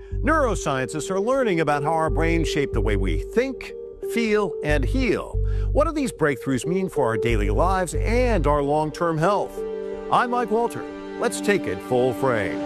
Neuroscientists are learning about how our brains shape the way we think, feel, and heal. What do these breakthroughs mean for our daily lives and our long-term health? I'm Mike Walter. Let's take it full frame.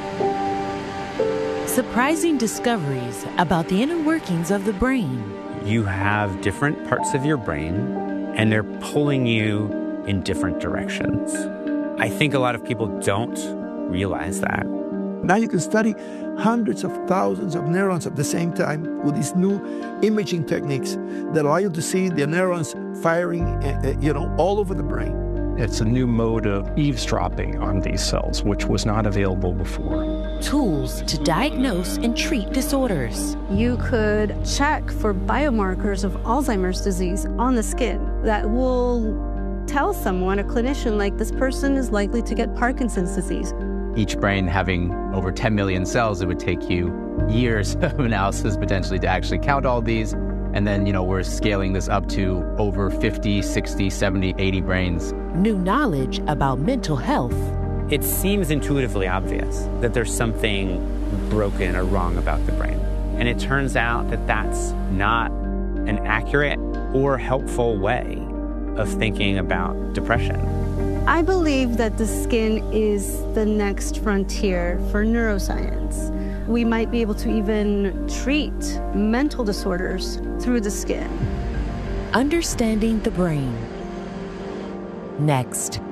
Surprising discoveries about the inner workings of the brain. You have different parts of your brain, and they're pulling you in different directions. I think a lot of people don't realize that. Now you can study hundreds of thousands of neurons at the same time with these new imaging techniques that allow you to see the neurons firing, all over the brain. It's a new mode of eavesdropping on these cells, which was not available before. Tools to diagnose and treat disorders. You could check for biomarkers of Alzheimer's disease on the skin that will tell someone, a clinician, like this person is likely to get Parkinson's disease. Each brain having over 10 million cells, it would take you years of analysis potentially to actually count all these. And then, we're scaling this up to over 50, 60, 70, 80 brains. New knowledge about mental health. It seems intuitively obvious that there's something broken or wrong about the brain. And it turns out that that's not an accurate or helpful way of thinking about depression. I believe that the skin is the next frontier for neuroscience. We might be able to even treat mental disorders through the skin. Understanding the brain. Next.